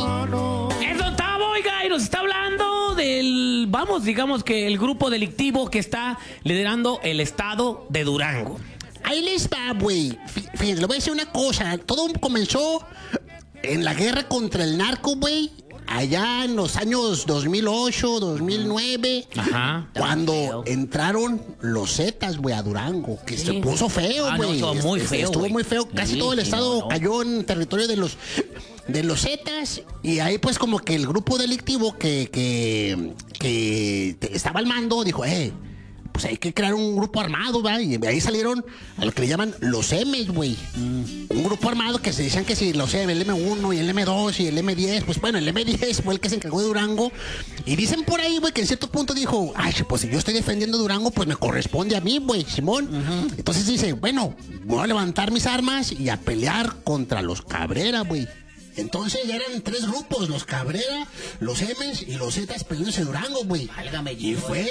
Es Don Tavo, oiga, y nos está hablando del, vamos, digamos que el grupo delictivo que está liderando el estado de Durango. Ahí les va, güey. Fíjense, le voy a decir una cosa. Todo comenzó en la guerra contra el narco, güey. Allá en los años 2008, 2009. Ajá. Cuando entraron los Zetas, güey, a Durango. Que se puso feo, No, güey. estuvo muy feo, Estuvo güey. muy feo. Casi Sí, todo el sí, estado no. cayó en territorio de los Zetas. Y ahí, pues, como que el grupo delictivo que estaba al mando dijo, pues hay que crear un grupo armado, ¿va? Y ahí salieron a lo que le llaman los M's, güey. Un grupo armado que se decían que si los M, el M1 y el M2 y el M10, pues bueno, el M10 fue el que se encargó de Durango. Y dicen por ahí, güey, que en cierto punto dijo, ay, pues si yo estoy defendiendo Durango, pues me corresponde a mí, güey, Simón. Entonces dice, bueno, voy a levantar mis armas y a pelear contra los Cabrera, güey. Entonces ya eran 3 grupos, los Cabrera, los M's y los Zetas peleándose en Durango, güey. Válgame Y Dios. fue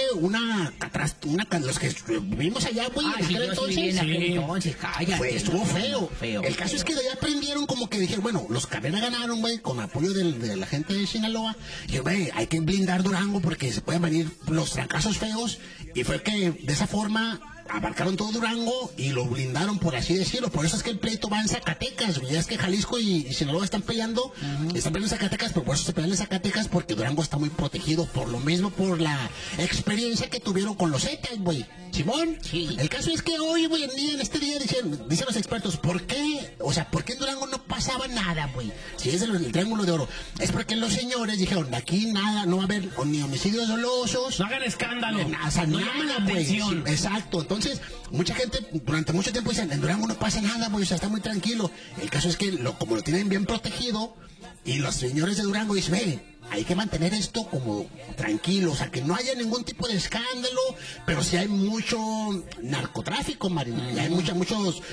los que vivimos allá, güey, en aquel entonces. Estuvo feo. El caso es que de allá aprendieron como que dijeron, bueno, los Cabrera ganaron, güey, con apoyo de la gente de Sinaloa. Y güey, hay que blindar Durango porque se pueden venir los trancazos feos. Y fue que de esa forma abarcaron todo Durango y lo blindaron, por así decirlo. Por eso es que el pleito va en Zacatecas, güey. Es que Jalisco y Sinaloa están peleando, están peleando en Zacatecas, pero por eso se pelean en Zacatecas, porque Durango está muy protegido, por lo mismo, por la experiencia que tuvieron con los Zetas, güey. Simón, Sí. el caso es que hoy en día, en este día, dicen los expertos, ¿por qué? O sea, ¿por qué en Durango no pasaba nada, güey? Si es el Triángulo de Oro. Es porque los señores dijeron, de aquí nada, no va a haber ni homicidios dolosos. No hagan escándalo. O sea, no nada, llamen la güey. atención. Sí, exacto. Entonces, mucha gente durante mucho tiempo dicen, en Durango no pasa nada, güey, o sea, está muy tranquilo. El caso es que como lo tienen bien protegido, y los señores de Durango dicen, hay que mantener esto como tranquilo, o sea, que no haya ningún tipo de escándalo, pero sí hay mucho narcotráfico, Marina, y hay muchos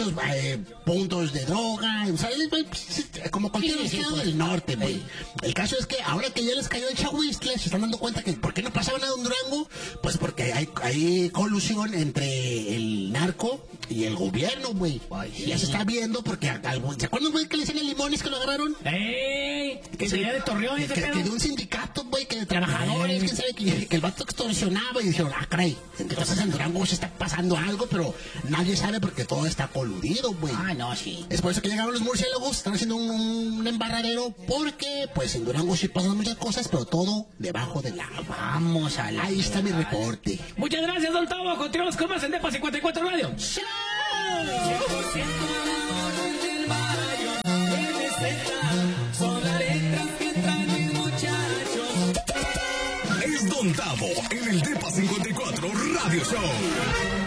puntos de droga, o sea, como cualquier estado del norte, güey. El caso es que ahora que ya les cayó el Chahuistle, se están dando cuenta que ¿por qué no pasaba nada en Durango? Pues porque hay colusión entre el narco y el gobierno, güey. Y ya se está viendo porque ¿se acuerdan, güey, que le decían a Limones que lo agarraron? Que sería de Torreón ese pedo. Que de un sindicato, güey, que de trabajadores, quién sabe, que el vato extorsionaba y dijeron, caray, entonces en Durango se está pasando algo, pero nadie sabe porque todo está coludido, güey. No, sí. Es por eso que llegaron los murciélagos, están haciendo un embarradero, porque pues en Durango sí pasan muchas cosas, pero todo debajo del agua. Vamos a la... Ahí está mi reporte. Muchas gracias, Don Tavo. Continuamos con más en Depa 54 Radio. Es Don Tavo en el Depa 54 Radio Show.